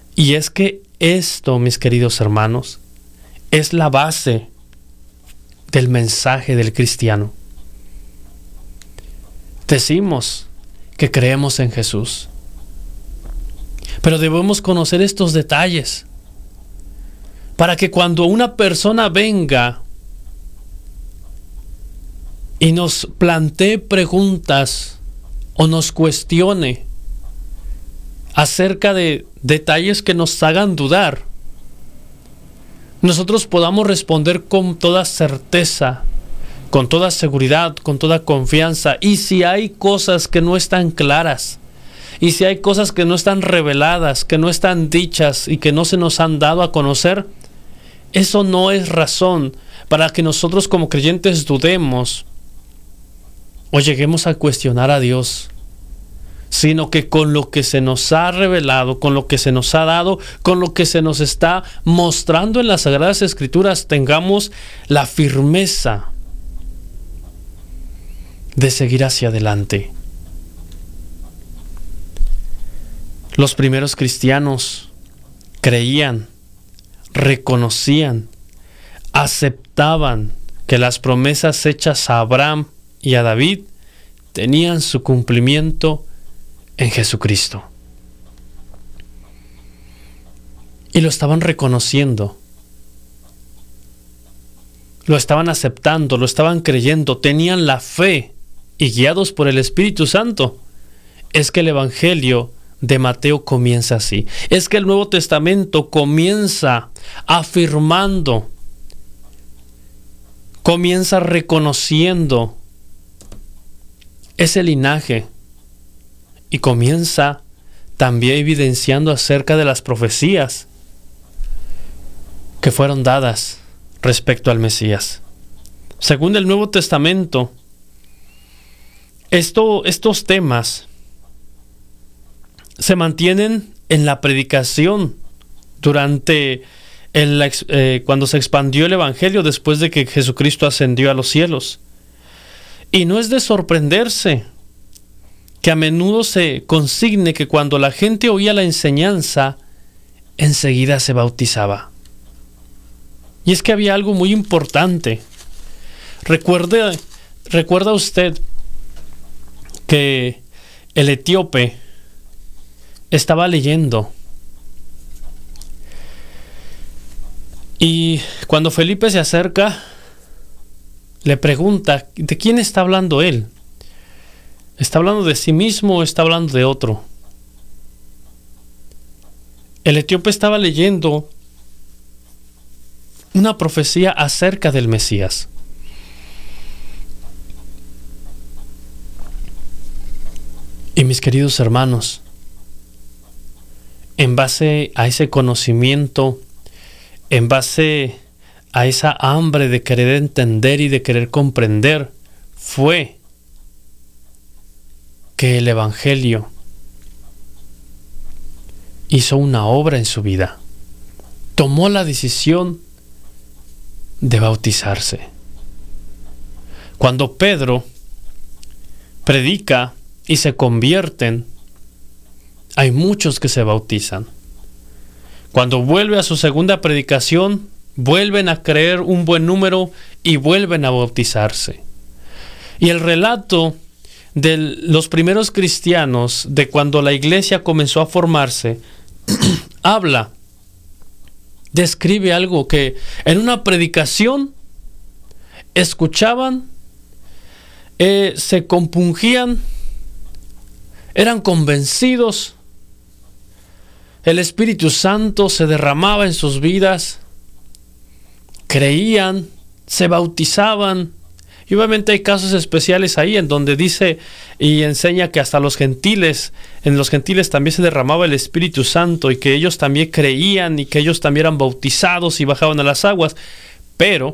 Y es que esto, mis queridos hermanos, es la base del mensaje del cristiano. Decimos que creemos en Jesús, pero debemos conocer estos detalles para que cuando una persona venga y nos plantee preguntas o nos cuestione acerca de detalles que nos hagan dudar, nosotros podamos responder con toda certeza, con toda seguridad, con toda confianza. Y si hay cosas que no están claras, y si hay cosas que no están reveladas, que no están dichas y que no se nos han dado a conocer, eso no es razón para que nosotros como creyentes dudemos o lleguemos a cuestionar a Dios, sino que con lo que se nos ha revelado, con lo que se nos ha dado, con lo que se nos está mostrando en las Sagradas Escrituras, tengamos la firmeza de seguir hacia adelante. Los primeros cristianos creían, reconocían, aceptaban que las promesas hechas a Abraham y a David tenían su cumplimiento en Jesucristo. Y lo estaban reconociendo, lo estaban aceptando, lo estaban creyendo, tenían la fe y guiados por el Espíritu Santo. Es que el Evangelio de Mateo comienza así. Es que el Nuevo Testamento comienza afirmando, comienza reconociendo ese linaje y comienza también evidenciando acerca de las profecías que fueron dadas respecto al Mesías. Según el Nuevo Testamento, estos temas se mantienen en la predicación durante cuando se expandió el Evangelio después de que Jesucristo ascendió a los cielos. Y no es de sorprenderse que a menudo se consigne que cuando la gente oía la enseñanza, enseguida se bautizaba. Y es que había algo muy importante. ¿Recuerda usted que el etíope estaba leyendo? Y cuando Felipe se acerca, le pregunta, ¿de quién está hablando él? ¿Está hablando de sí mismo o está hablando de otro? El etíope estaba leyendo una profecía acerca del Mesías. Y mis queridos hermanos, en base a ese conocimiento, en base a esa hambre de querer entender y de querer comprender, fue que el Evangelio hizo una obra en su vida. Tomó la decisión de bautizarse. Cuando Pedro predica y se convierten, hay muchos que se bautizan. Cuando vuelve a su segunda predicación, vuelven a creer un buen número y vuelven a bautizarse. Y el relato de los primeros cristianos, de cuando la iglesia comenzó a formarse, describe algo que en una predicación escuchaban, se compungían, eran convencidos, el Espíritu Santo se derramaba en sus vidas, creían, se bautizaban. Y obviamente hay casos especiales ahí en donde dice y enseña que hasta en los gentiles también se derramaba el Espíritu Santo y que ellos también creían y que ellos también eran bautizados y bajaban a las aguas. Pero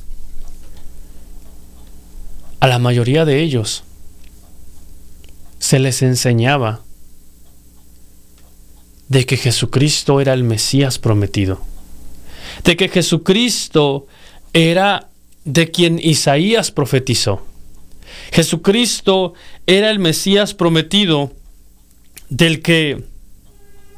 a la mayoría de ellos se les enseñaba de que Jesucristo era el Mesías prometido, de que Jesucristo era de quien Isaías profetizó. Jesucristo era el Mesías prometido del que